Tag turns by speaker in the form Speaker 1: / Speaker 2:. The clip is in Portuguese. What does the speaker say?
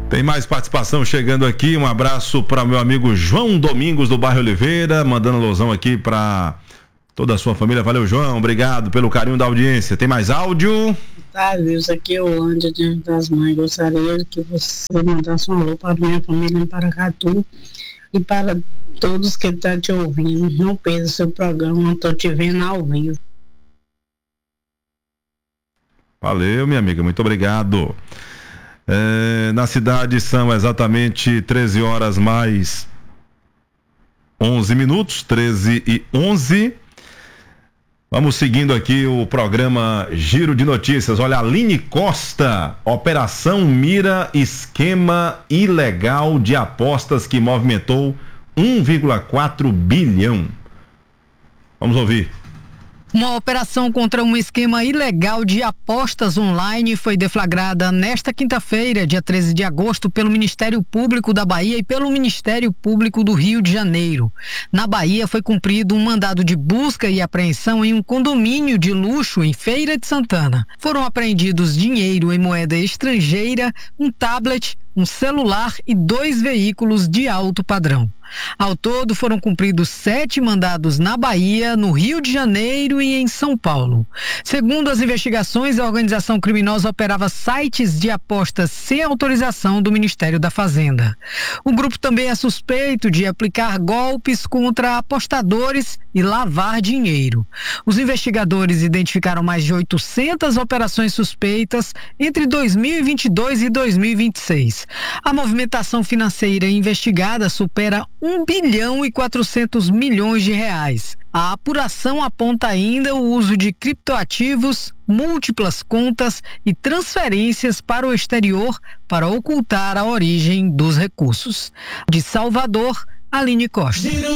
Speaker 1: Tem mais participação chegando aqui. Um abraço para meu amigo João Domingos do bairro Oliveira, mandando alusão aqui para toda a sua família. Valeu, João, obrigado pelo carinho da audiência. Tem mais áudio?
Speaker 2: Deus, aqui é o Ândia Diante das Mães. Gostaria que você mandasse um alô para minha família em Paracatu e para todos que estão te ouvindo. Não perca o seu programa, estou te vendo ao vivo.
Speaker 1: Valeu, minha amiga, muito obrigado. Na cidade são exatamente 13 horas mais 11 minutos, 13h11. Vamos seguindo aqui o programa Giro de Notícias. Olha, Aline Costa, operação mira esquema ilegal de apostas que movimentou 1,4 bilhão. Vamos ouvir.
Speaker 3: Uma operação contra um esquema ilegal de apostas online foi deflagrada nesta quinta-feira, dia 13 de agosto, pelo Ministério Público da Bahia e pelo Ministério Público do Rio de Janeiro. Na Bahia foi cumprido um mandado de busca e apreensão em um condomínio de luxo em Feira de Santana. Foram apreendidos dinheiro em moeda estrangeira, um tablet, um celular e 2 veículos de alto padrão. Ao todo, foram cumpridos 7 mandados na Bahia, no Rio de Janeiro e em São Paulo. Segundo as investigações, a organização criminosa operava sites de apostas sem autorização do Ministério da Fazenda. O grupo também é suspeito de aplicar golpes contra apostadores e lavar dinheiro. Os investigadores identificaram mais de 800 operações suspeitas entre 2022 e 2026. A movimentação financeira investigada supera 1 bilhão e 400 milhões de reais. A apuração aponta ainda o uso de criptoativos, múltiplas contas e transferências para o exterior para ocultar a origem dos recursos. De Salvador, Aline Costa.